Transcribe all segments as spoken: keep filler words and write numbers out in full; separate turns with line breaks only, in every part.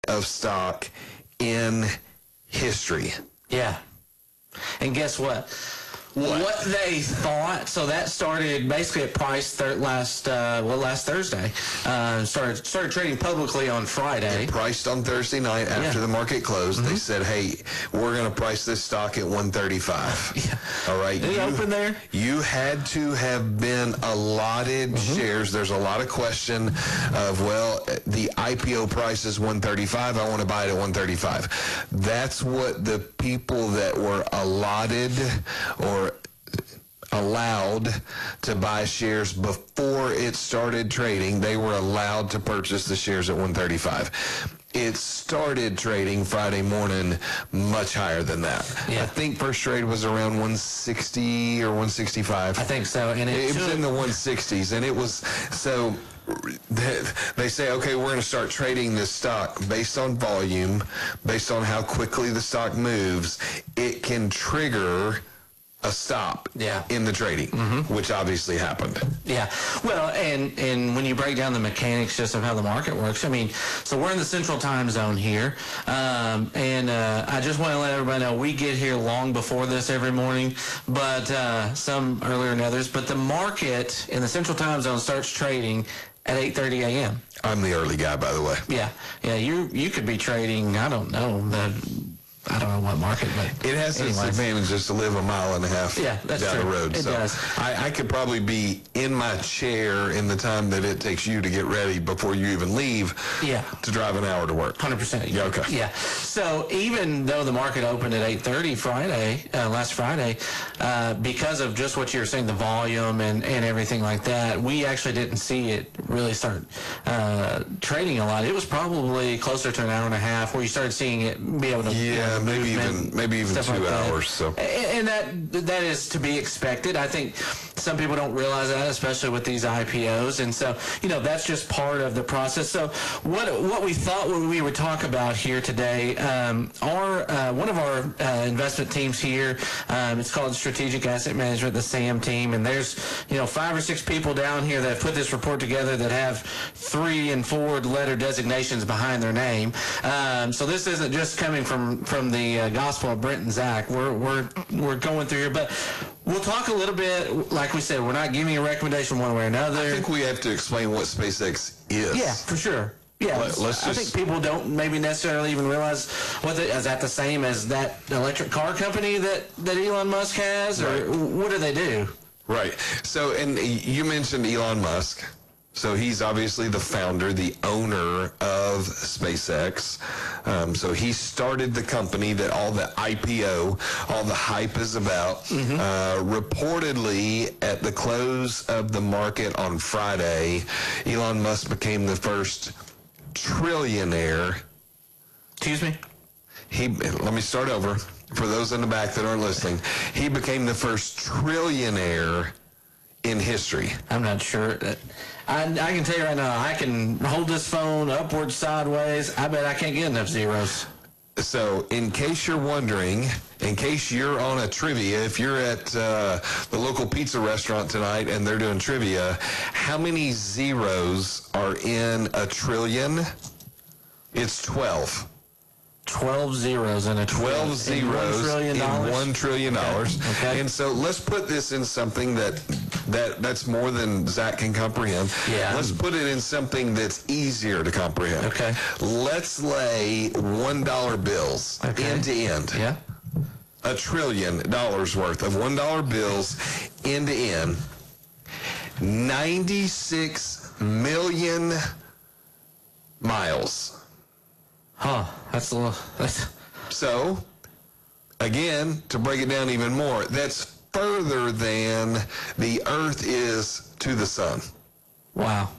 of stock in history.
Yeah. And guess what?
What?
What they thought, so that started basically at price thir- last, uh, well, last Thursday. Uh, started started trading publicly on Friday.
Priced on Thursday night after
Yeah.
the market closed.
Mm-hmm.
They said, hey, we're going to price this stock at one thirty-five.
Yeah.
All right.
Did it
you,
open there?
You had to have been allotted
Mm-hmm.
shares. There's a lot of question of, well, the I P O price is one thirty-five. I want to buy it at one thirty-five. That's what the people that were allotted or allowed to buy shares before it started trading, they were allowed to purchase the shares at one thirty-five. It started trading Friday morning much higher than that.
Yeah.
I think first trade was around one sixty or one sixty-five.
I think so. And it,
It was
took-
in the one sixties, and it was, so they say, okay, we're going to start trading this stock based on volume, based on how quickly the stock moves. It can trigger a stop
Yeah.
in the trading,
Mm-hmm.
which obviously happened.
Yeah, well, and and when you break down the mechanics just of how the market works, I mean, so we're in the central time zone here, um, and uh, I just want to let everybody know we get here long before this every morning, but uh, some earlier than others. But the market in the central time zone starts trading at eight thirty a.m.
I'm the early guy, by the way.
Yeah, yeah, you you could be trading, I don't know, the, I don't know what market, but
It has its
anyways.
advantages to live a mile and a half
Yeah, that's
down
true.
the road.
It
so
does.
I, I could probably be in my chair in the time that it takes you to get ready before you even leave
Yeah.
to drive an hour to work.
one hundred percent.
Yeah, okay.
Yeah. So even though the market opened at eight thirty Friday, uh, last Friday, uh, because of just what you were saying, the volume and, and everything like that, we actually didn't see it really start uh, trading a lot. It was probably closer to an hour and a half where you started seeing it be able to...
Yeah,
you know,
maybe
movement,
even maybe even
stuff
two
like that.
hours. So
And that that is to be expected. I think some people don't realize that, especially with these I P Os. And so, you know, that's just part of the process. So what what we thought we would talk about here today, um, our uh, one of our uh, investment teams here, um, it's called Strategic Asset Management, the SAM team. And there's, you know, five or six people down here that have put this report together that have three and four letter designations behind their name. Um, so this isn't just coming from, from the uh, gospel of Brent and Zach. We're, we're, we're going through here, but we'll talk a little bit, like we said, we're not giving a recommendation one way or another.
I think we have to explain what SpaceX is.
Yeah, for sure. Yeah,
Let- let's
I
just-
think people don't maybe necessarily even realize what the, is that the same as that electric car company that, that Elon Musk has, or
Right.
what do they do?
Right. So, and you mentioned Elon Musk. So he's obviously the founder, the owner of SpaceX. Um, so he started the company that all the I P O, all the hype is about.
Mm-hmm.
Uh, reportedly, at the close of the market on Friday, Elon Musk became the first trillionaire.
Excuse me?
He, let me start over. For those in the back that aren't listening, he became the first trillionaire in history.
I'm not sure. That, I, I can tell you right now, I can hold this phone upward, sideways. I bet I can't get enough zeros.
So, in case you're wondering, in case you're on a trivia, if you're at uh, the local pizza restaurant tonight and they're doing trivia, how many zeros are in a trillion? It's twelve.
twelve zeros in a
twelve
trillion.
zeros
In one trillion dollars?
in one trillion dollars.
Okay.
And so let's put this in something that that that's more than Zach can comprehend.
Yeah.
Let's put it in something that's easier to comprehend.
Okay.
Let's lay one dollar bills
Okay.
end to end.
Yeah.
A trillion dollars worth of one dollar bills end to end. ninety-six million miles.
Huh. That's a little. That's,
So, again, to break it down even more, that's further than the Earth is to the sun.
wow.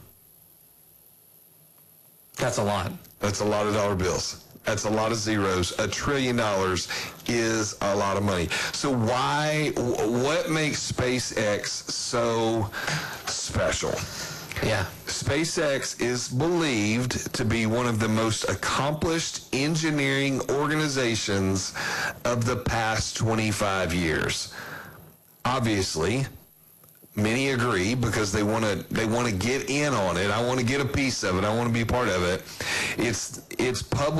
That's a lot.
That's a lot of dollar bills. That's a lot of zeros. A trillion dollars is a lot of money. So why, what makes SpaceX so special?
Yeah.
SpaceX is believed to be one of the most accomplished engineering organizations of the past twenty-five years. Obviously, many agree because they want to they want to get in on it. I want to get a piece of it. I want to be part of it. It's it's public